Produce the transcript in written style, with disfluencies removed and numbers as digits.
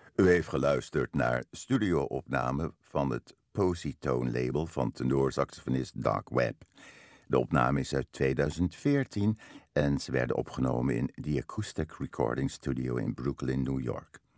U heeft geluisterd naar studio-opname van het Positone label van tenorsaxofonist Doc Webb. De opname is uit 2014 en ze werden opgenomen in The Acoustic Recording Studio in Brooklyn, New York.